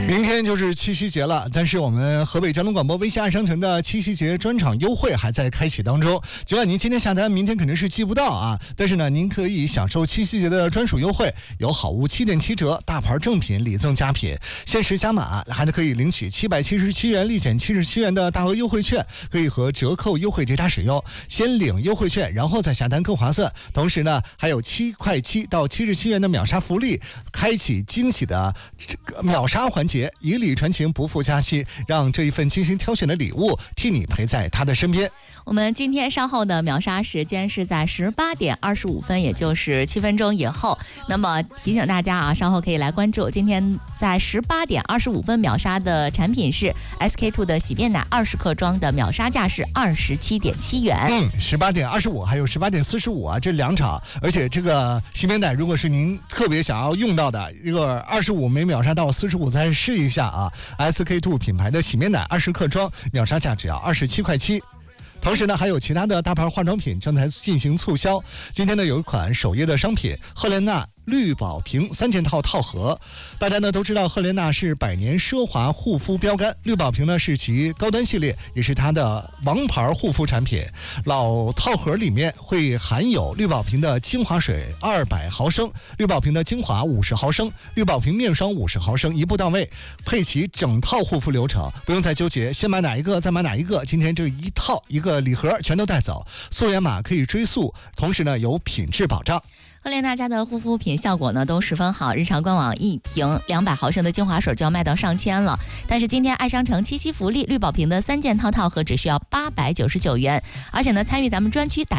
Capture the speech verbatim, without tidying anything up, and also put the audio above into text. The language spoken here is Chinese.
明天就是七夕节了，但是我们河北交通广播微信爱商城的七夕节专场优惠还在开启当中。尽管您今天下单，明天肯定是寄不到啊，但是呢，您可以享受七夕节的专属优惠，有好物七点七折，大牌正品礼赠佳品，限时加码，还可以领取七百七十七元立减七十七元的大额优惠券，可以和折扣优惠叠加使用。先领优惠券，然后再下单更划算。同时呢，还有七块七到七十七元的秒杀福利，开启惊喜的秒杀环节，以礼传情，不负佳期，让这一份精心挑选的礼物替你陪在他的身边。 我们今天稍后的秒杀时间是在十八点二十五分，也就是七分钟以后。那么提醒大家啊，稍后可以来关注。今天在十八点二十五分秒杀的产品是 S K two 的洗面奶二十克装的，秒杀价是二十七点七元。 嗯，十八点二十五还有十八点四十五啊，这两场。而且这个洗面奶，如果是您特别想要用到的，一个二十五没秒杀到四十五，再试一下啊。S K two 品牌的洗面奶二十克装，秒杀价只要二十七块七。同时呢，还有其他的大牌化妆品正在进行促销。今天呢，有一款首页的商品赫莲娜绿宝瓶三件套套盒。大家呢都知道，赫莲娜是百年奢华护肤标杆，绿宝瓶呢是其高端系列，也是它的王牌护肤产品。老套盒里面会含有绿宝瓶的精华水二百毫升，绿宝瓶的精华五十毫升，绿宝瓶面霜五十毫升，一步到位，配齐整套护肤流程，不用再纠结先买哪一个再买哪一个。今天这一套一个礼盒全都带走，溯源码可以追溯，同时呢有品质保障。 赫莲娜家的护肤品效果呢都十分好，日常官网一瓶两百毫升的精华水就要卖到上千了。但是今天爱商城七夕福利，绿宝瓶的三件套套盒只需要八百九十九元，而且呢参与咱们专区打